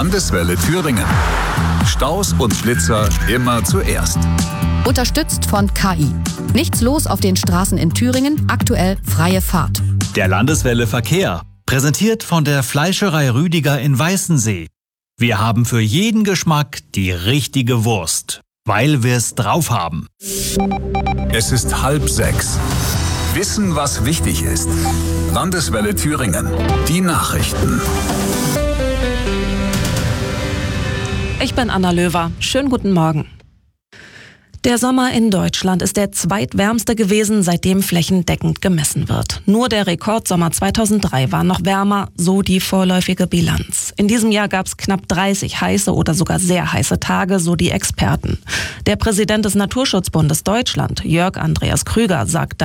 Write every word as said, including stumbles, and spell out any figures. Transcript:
Landeswelle Thüringen. Staus und Blitzer immer zuerst. Unterstützt von K I. Nichts los auf den Straßen in Thüringen, aktuell freie Fahrt. Der Landeswelle Verkehr, präsentiert von der Fleischerei Rüdiger in Weißensee. Wir haben für jeden Geschmack die richtige Wurst, weil wir es drauf haben. Es ist halb sechs. Wissen, was wichtig ist. Landeswelle Thüringen. Die Nachrichten. Ich bin Anna Löwer. Schönen guten Morgen. Der Sommer in Deutschland ist der zweitwärmste gewesen, seitdem flächendeckend gemessen wird. Nur der Rekordsommer zweitausenddrei war noch wärmer, so die vorläufige Bilanz. In diesem Jahr gab es knapp dreißig heiße oder sogar sehr heiße Tage, so die Experten. Der Präsident des Naturschutzbundes Deutschland, Jörg Andreas Krüger, sagt